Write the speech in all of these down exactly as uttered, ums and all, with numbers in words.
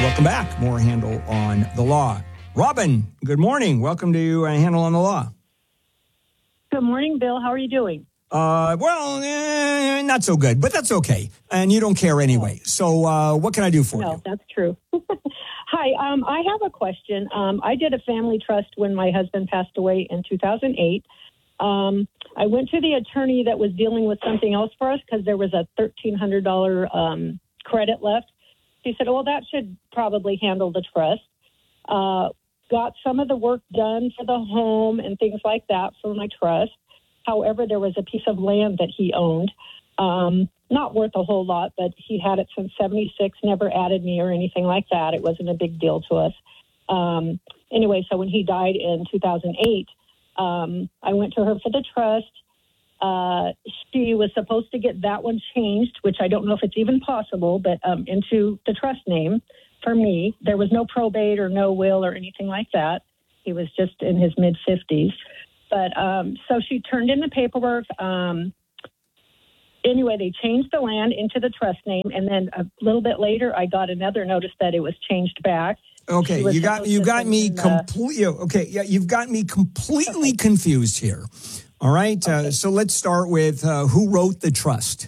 welcome back. More Handle on the Law. Robin, good morning. Welcome to uh, Handle on the Law. Good morning, Bill. How are you doing? Uh, well, eh, not so good, but that's okay. And you don't care anyway. So uh, what can I do for no, you? No, that's true. Hi, um, I have a question. Um, I did a family trust when my husband passed away in two thousand eight. Um, I went to the attorney that was dealing with something else for us because there was a thirteen hundred dollars um, credit left. He said, well, that should probably handle the trust. Uh, got some of the work done for the home and things like that for my trust. However, there was a piece of land that he owned, um, not worth a whole lot, but he had it since seventy-six, never added me or anything like that. It wasn't a big deal to us. Um, anyway, so when he died in two thousand eight, um, I went to her for the trust. Uh, she was supposed to get that one changed, which I don't know if it's even possible, but um, into the trust name for me. There was no probate or no will or anything like that. He was just in his mid-fifties. But um, so she turned in the paperwork. Um, anyway, they changed the land into the trust name, and then a little bit later, I got another notice that it was changed back. Okay, you got you got me completely. Okay, yeah, you've got me completely okay. confused here. All right, okay. uh, so let's start with uh, who wrote the trust.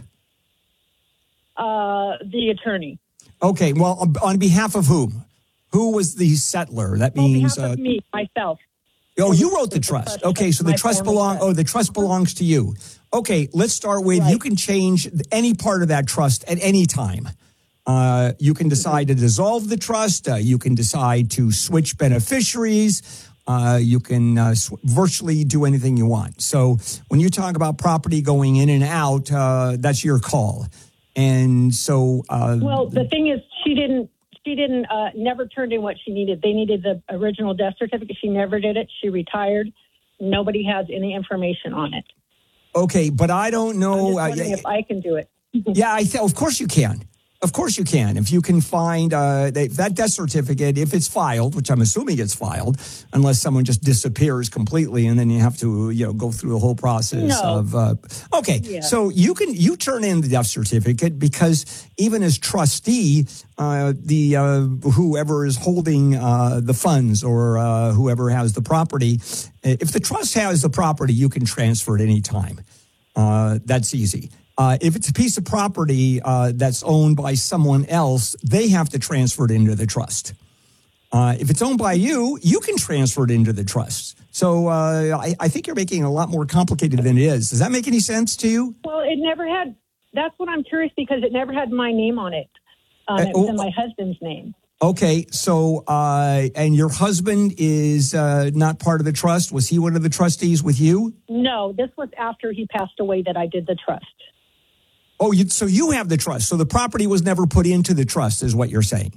Uh, the attorney. Okay, well, on behalf of whom? Who was the settler? That means on behalf uh, of me, myself. Oh, you wrote the trust. Okay, so the trust belong. Oh, the trust belongs to you. Okay, let's start with right. You can change any part of that trust at any time. Uh, you can decide to dissolve the trust. Uh, you can decide to switch beneficiaries. Uh, you can uh, sw- virtually do anything you want. So when you talk about property going in and out, uh, that's your call. And so, uh, well, the thing is, she didn't. She didn't, uh, never turned in what she needed. They needed the original death certificate. She never did it. She retired. Nobody has any information on it. Okay, but I don't know. I'm just wondering uh, if I can do it. yeah, I th- of course you can. Of course you can. If you can find uh, they, that death certificate, if it's filed, which I'm assuming it's filed, unless someone just disappears completely, and then you have to, you know, go through the whole process no. of. Uh, okay, yeah. So you can you turn in the death certificate because even as trustee, uh, the uh, whoever is holding uh, the funds or uh, whoever has the property, if the trust has the property, you can transfer at any time. Uh, that's easy. Uh, if it's a piece of property uh, that's owned by someone else, they have to transfer it into the trust. Uh, if it's owned by you, you can transfer it into the trust. So uh, I, I think you're making it a lot more complicated than it is. Does that make any sense to you? Well, it never had. That's what I'm curious because it never had my name on it. Um, it was in my husband's name. Okay, so uh, and your husband is uh, not part of the trust? Was he one of the trustees with you? No, this was after he passed away that I did the trust. Oh, you, so you have the trust. So the property was never put into the trust is what you're saying.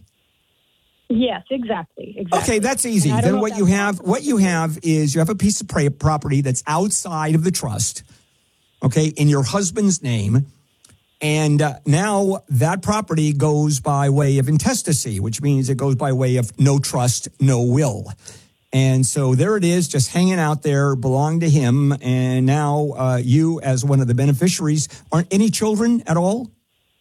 Yes, exactly. Exactly. Okay, that's easy. Then what you have, possible. what you have is you have a piece of property that's outside of the trust, okay, in your husband's name. And uh, now that property goes by way of intestacy, which means it goes by way of no trust, no will. And so there it is, just hanging out there, belong to him. And now uh, you, as one of the beneficiaries, aren't any children at all?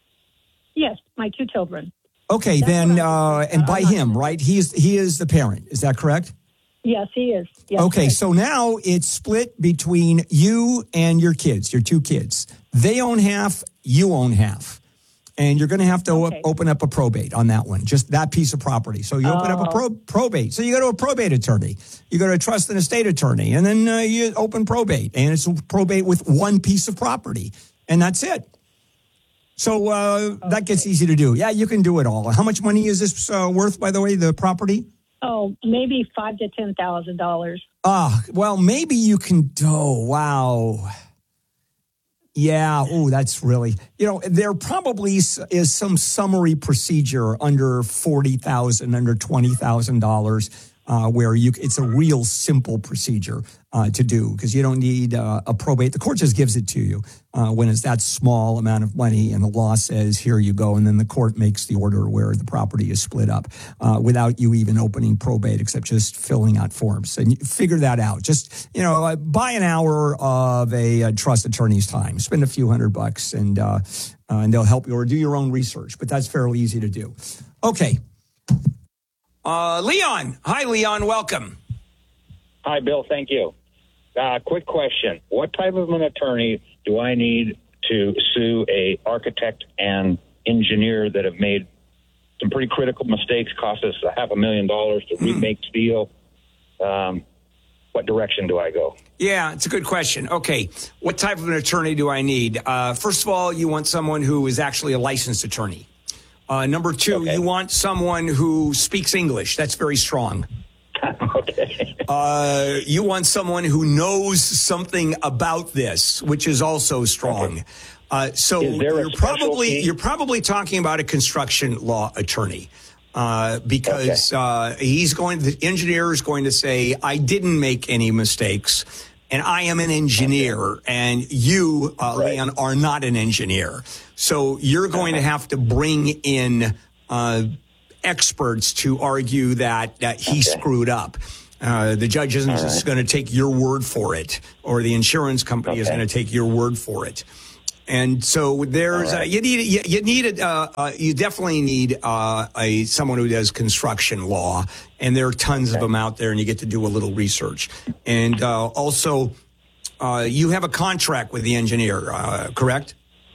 Yes, my two children. Okay, That's then, uh, and by him, right? He is, he is the parent. Is that correct? Yes, he is. Yes, okay, yes. So now it's split between you and your kids, your two kids. They own half, you own half. And you're going to have to okay. o- open up a probate on that one, just that piece of property. So you open oh. up a pro- probate. So you go to a probate attorney. You go to a trust and estate attorney. And then uh, you open probate. And it's probate with one piece of property. And that's it. So uh, okay. that gets easy to do. Yeah, you can do it all. How much money is this uh, worth, by the way, the property? Oh, maybe five to ten thousand dollars. Ah, well, maybe you can. Oh, wow. Yeah. Oh, that's really, you know, there probably is some summary procedure under forty thousand dollars, under twenty thousand dollars, uh, where you, it's a real simple procedure uh, to do because you don't need uh, a probate. The court just gives it to you uh, when it's that small amount of money and the law says, here you go. And then the court makes the order where the property is split up uh, without you even opening probate except just filling out forms. And you figure that out. Just, you know, uh, buy an hour of a, a trust attorney's time. Spend a few hundred bucks and, uh, uh, and they'll help you or do your own research. But that's fairly easy to do. Okay. Uh, Leon. Hi, Leon. Welcome. Hi, Bill. Thank you. Uh, quick question. What type of an attorney do I need to sue a architect and engineer that have made some pretty critical mistakes, cost us a half a million dollars to remake steel? Um, what direction do I go? Yeah, it's a good question. Okay, what type of an attorney do I need? Uh, first of all, you want someone who is actually a licensed attorney. Uh, number two, okay. You want someone who speaks English. That's very strong. Okay. Uh, you want someone who knows something about this, which is also strong. Okay. Uh, so you're probably you're probably talking about a construction law attorney. Uh, because okay. uh, he's going, the engineer is going to say, I didn't make any mistakes, and I am an engineer, okay. and you, uh, right. Leon, are not an engineer. So you're going uh-huh. to have to bring in uh, experts to argue that, that he okay. screwed up. Uh, the judge isn't right. just going to take your word for it, or the insurance company okay. is going to take your word for it. And so there's right. uh, you need you, you need a, uh, uh, you definitely need uh, a someone who does construction law, and there are tons okay. of them out there, and you get to do a little research. And uh, also, uh, you have a contract with the engineer, uh, correct?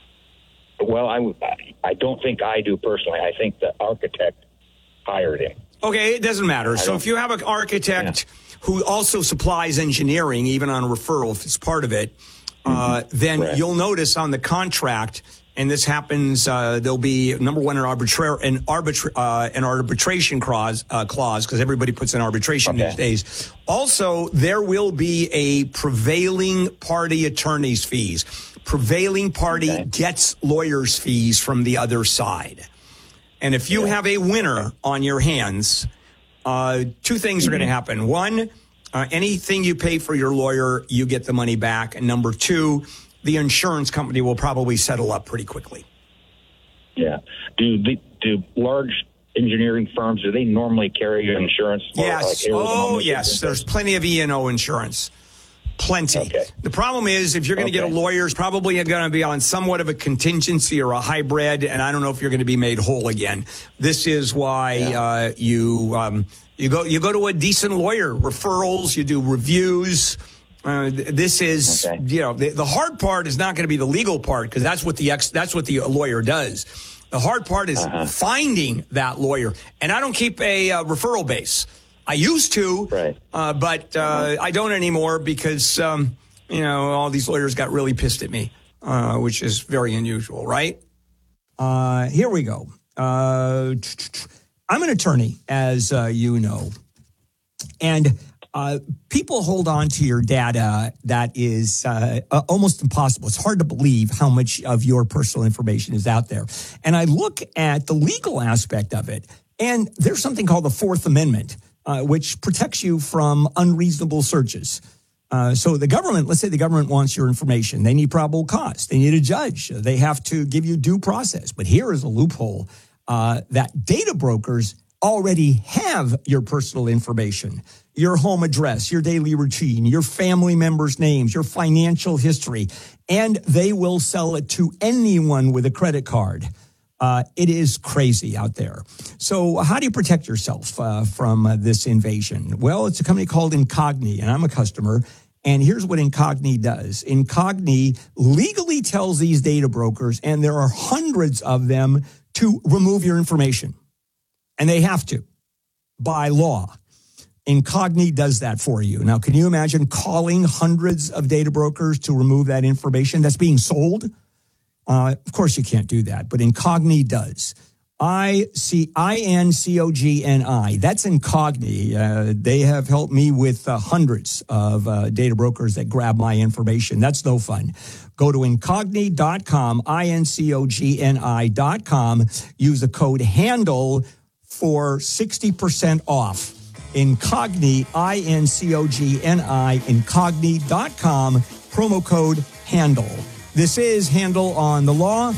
Well, I I don't think I do personally. I think the architect hired him. Okay, it doesn't matter. So if you have an architect yeah. who also supplies engineering, even on a referral, if it's part of it. Uh, then right. you'll notice on the contract, and this happens, uh, there'll be, number one, an, arbitra- an, arbitra- uh, an arbitration clause, uh, clause, because everybody puts an arbitration okay. these days. Also, there will be a prevailing party attorney's fees. Prevailing party okay. gets lawyer's fees from the other side. And if you yeah. have a winner on your hands, uh, two things mm-hmm. are going to happen. One, Uh, anything you pay for your lawyer, you get the money back. And number two, the insurance company will probably settle up pretty quickly. Yeah. Do the, do large engineering firms, do they normally carry your insurance? Yes. Like oh, yes. There's plenty of E and O insurance. Plenty. Okay. The problem is if you're going to okay. get a lawyer, it's probably going to be on somewhat of a contingency or a hybrid, and I don't know if you're going to be made whole again. This is why yeah. uh, you... Um, You go, you go to a decent lawyer, referrals, you do reviews. Uh, this is, okay. you know, the, the hard part is not going to be the legal part because that's what the ex, that's what the lawyer does. The hard part is uh-huh. finding that lawyer. And I don't keep a uh, referral base. I used to, right. uh, but uh, uh-huh. I don't anymore because, um, you know, all these lawyers got really pissed at me, uh, which is very unusual, right? Uh, here we go. Uh, I'm an attorney, as uh, you know, and uh, people hold on to your data that is uh, almost impossible. It's hard to believe how much of your personal information is out there. And I look at the legal aspect of it, and there's something called the Fourth Amendment, uh, which protects you from unreasonable searches. Uh, so the government, let's say the government wants your information. They need probable cause. They need a judge. They have to give you due process. But here is a loophole. Uh, that data brokers already have your personal information, your home address, your daily routine, your family members' names, your financial history, and they will sell it to anyone with a credit card. Uh, it is crazy out there. So how do you protect yourself uh, from uh, this invasion? Well, it's a company called Incogni, and I'm a customer. And here's what Incogni does. Incogni legally tells these data brokers, and there are hundreds of them, to remove your information. And they have to, by law. Incogni does that for you. Now, can you imagine calling hundreds of data brokers to remove that information that's being sold? Uh, of course you can't do that, but Incogni does. I C I N C O G N I. That's Incogni. Uh, they have helped me with uh, hundreds of uh, data brokers that grab my information. That's no fun. Go to incogni dot com, I N C O G N I dot com. Use the code HANDLE for sixty percent off. Incogni, I N C O G N I, incogni dot com, promo code HANDLE. This is Handle on the Law.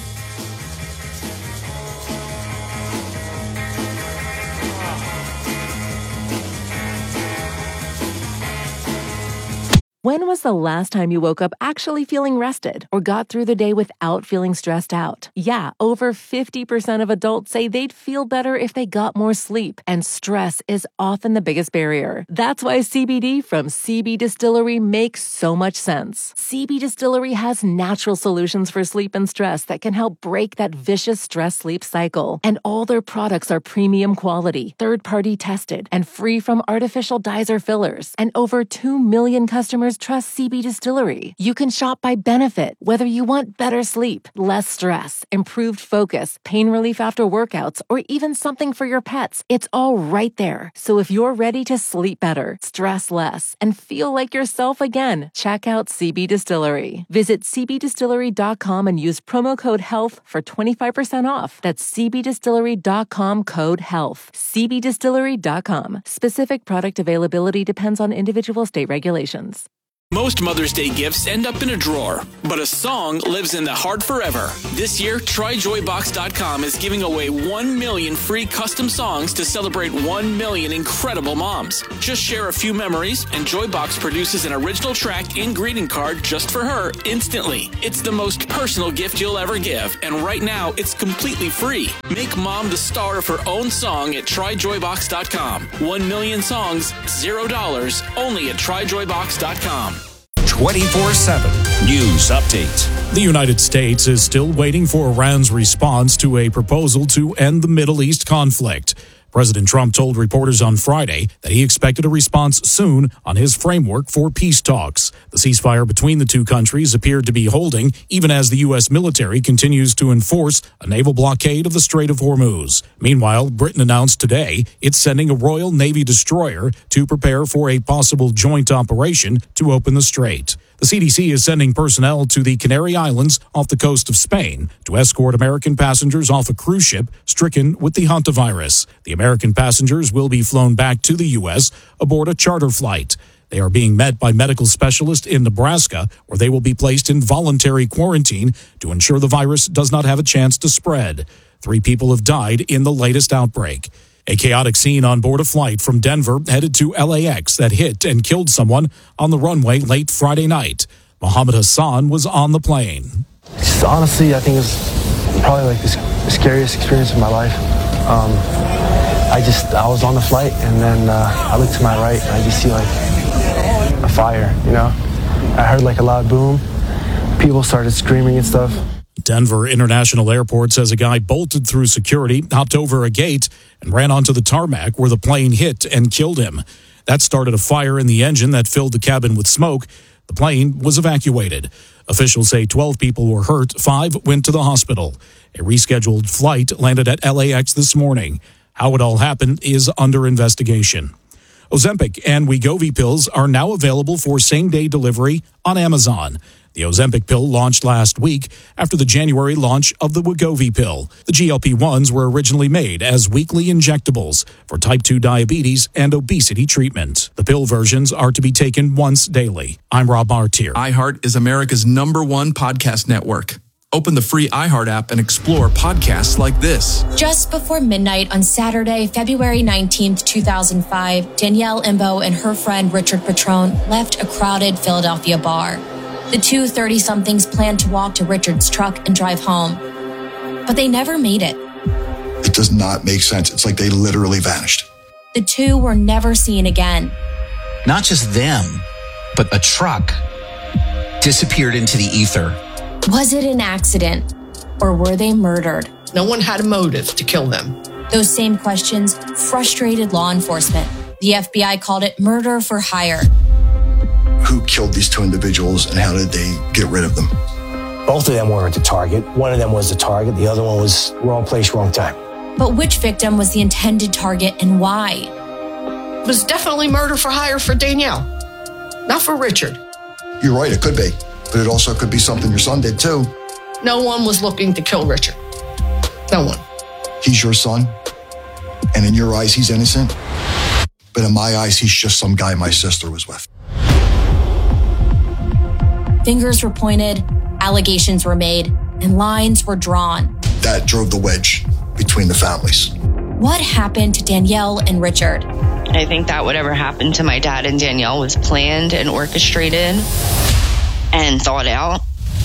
When was the last time you woke up actually feeling rested or got through the day without feeling stressed out? Yeah, over fifty percent of adults say they'd feel better if they got more sleep, and stress is often the biggest barrier. That's why C B D from C B Distillery makes so much sense. C B Distillery has natural solutions for sleep and stress that can help break that vicious stress-sleep cycle. And all their products are premium quality, third-party tested, and free from artificial dyes or fillers. And over two million customers trust C B Distillery. You can shop by benefit, whether you want better sleep, less stress, improved focus, pain relief after workouts, or even something for your pets. It's all right there. So if you're ready to sleep better, stress less, and feel like yourself again, check out C B Distillery. Visit c b distillery dot com and use promo code HEALTH for twenty-five percent off. That's c b distillery dot com code HEALTH. c b distillery dot com. Specific product availability depends on individual state regulations. Most Mother's Day gifts end up in a drawer, but a song lives in the heart forever. This year, try joy box dot com is giving away one million free custom songs to celebrate one million incredible moms. Just share a few memories, and Joybox produces an original track and greeting card just for her instantly. It's the most personal gift you'll ever give, and right now, it's completely free. Make mom the star of her own song at try joy box dot com. One million songs, zero dollars, only at try joy box dot com. twenty-four seven News Update. The United States is still waiting for Iran's response to a proposal to end the Middle East conflict. President Trump told reporters on Friday that he expected a response soon on his framework for peace talks. The ceasefire between the two countries appeared to be holding, even as the U S military continues to enforce a naval blockade of the Strait of Hormuz. Meanwhile, Britain announced today it's sending a Royal Navy destroyer to prepare for a possible joint operation to open the strait. The C D C is sending personnel to the Canary Islands off the coast of Spain to escort American passengers off a cruise ship stricken with the hantavirus. The American passengers will be flown back to the U S aboard a charter flight. They are being met by medical specialists in Nebraska, where they will be placed in voluntary quarantine to ensure the virus does not have a chance to spread. Three people have died in the latest outbreak. A chaotic scene on board a flight from Denver headed to L A X that hit and killed someone on the runway late Friday night. Mohammed Hassan was on the plane. Honestly, I think it's probably like the scariest experience of my life. Um, I just, I was on the flight, and then uh, I looked to my right, and I just see like a fire, you know? I heard like a loud boom. People started screaming and stuff. Denver International Airport says a guy bolted through security, hopped over a gate, and ran onto the tarmac where the plane hit and killed him. That started a fire in the engine that filled the cabin with smoke. The plane was evacuated. Officials say twelve people were hurt, five went to the hospital. A rescheduled flight landed at L A X this morning. How it all happened is under investigation. Ozempic and Wegovy pills are now available for same-day delivery on Amazon. The Ozempic pill launched last week after the January launch of the Wegovy pill. The G L P ones were originally made as weekly injectables for type two diabetes and obesity treatment. The pill versions are to be taken once daily. I'm Rob Martier. iHeart is America's number one podcast network. Open the free iHeart app and explore podcasts like this. Just before midnight on Saturday, February nineteenth, two thousand five, Danielle Imbo and her friend Richard Petrone left a crowded Philadelphia bar. The two thirty-somethings planned to walk to Richard's truck and drive home, but they never made it. It does not make sense. It's like they literally vanished. The two were never seen again. Not just them, but a truck disappeared into the ether. Was it an accident, or were they murdered? No one had a motive to kill them. Those same questions frustrated law enforcement. The F B I called it murder for hire. Who killed these two individuals, and how did they get rid of them? Both of them weren't the target. One of them was the target. The other one was wrong place, wrong time. But which victim was the intended target, and why? It was definitely murder for hire for Danielle, not for Richard. You're right, it could be. But it also could be something your son did too. No one was looking to kill Richard. No one. He's your son, and in your eyes, he's innocent. But in my eyes, he's just some guy my sister was with. Fingers were pointed, allegations were made, and lines were drawn. That drove the wedge between the families. What happened to Danielle and Richard? I think that whatever happened to my dad and Danielle was planned and orchestrated and thought out.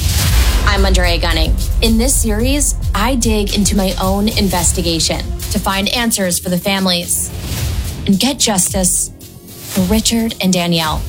I'm Andrea Gunning. In this series, I dig into my own investigation to find answers for the families and get justice for Richard and Danielle.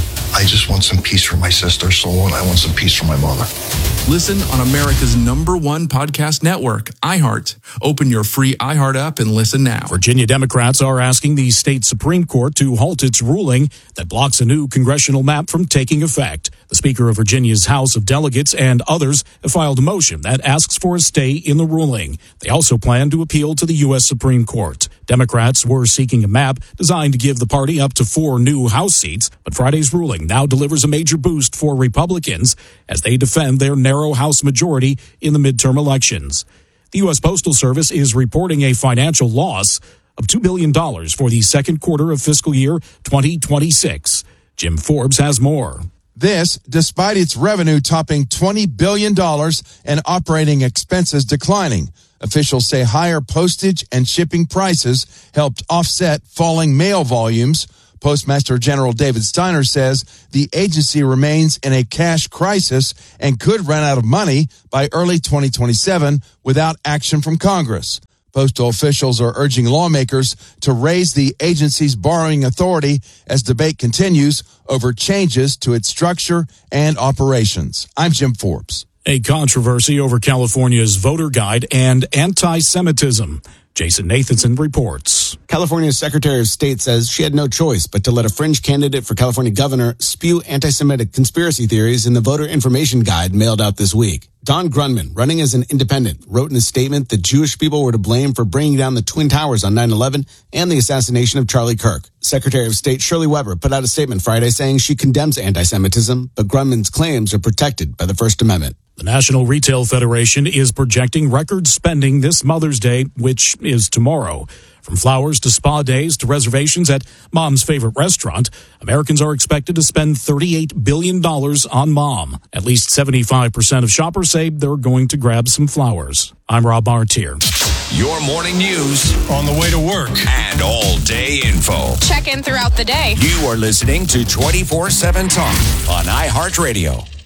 I just want some peace for my sister, Soul, and I want some peace for my mother. Listen on America's number one podcast network, iHeart. Open your free iHeart app and listen now. Virginia Democrats are asking the state Supreme Court to halt its ruling that blocks a new congressional map from taking effect. The Speaker of Virginia's House of Delegates and others have filed a motion that asks for a stay in the ruling. They also plan to appeal to the U S Supreme Court. Democrats were seeking a map designed to give the party up to four new House seats, but Friday's ruling now delivers a major boost for Republicans as they defend their narrow House majority in the midterm elections. The U S Postal Service is reporting a financial loss of two billion dollars for the second quarter of fiscal year twenty twenty-six. Jim Forbes has more. This, despite its revenue topping twenty billion dollars and operating expenses declining. Officials say higher postage and shipping prices helped offset falling mail volumes. Postmaster General David Steiner says the agency remains in a cash crisis and could run out of money by early twenty twenty-seven without action from Congress. Postal officials are urging lawmakers to raise the agency's borrowing authority as debate continues over changes to its structure and operations. I'm Jim Forbes. A controversy over California's voter guide and anti-Semitism. Jason Nathanson reports. California's Secretary of State says she had no choice but to let a fringe candidate for California governor spew anti-Semitic conspiracy theories in the voter information guide mailed out this week. Don Grunman, running as an independent, wrote in a statement that Jewish people were to blame for bringing down the Twin Towers on nine eleven and the assassination of Charlie Kirk. Secretary of State Shirley Weber put out a statement Friday saying she condemns anti-Semitism, but Grunman's claims are protected by the First Amendment. The National Retail Federation is projecting record spending this Mother's Day, which is tomorrow. From flowers to spa days to reservations at Mom's favorite restaurant, Americans are expected to spend thirty-eight billion dollars on Mom. At least seventy-five percent of shoppers say they're going to grab some flowers. I'm Rob Martier. Your morning news on the way to work and all-day info. Check in throughout the day. You are listening to twenty-four seven Talk on iHeartRadio.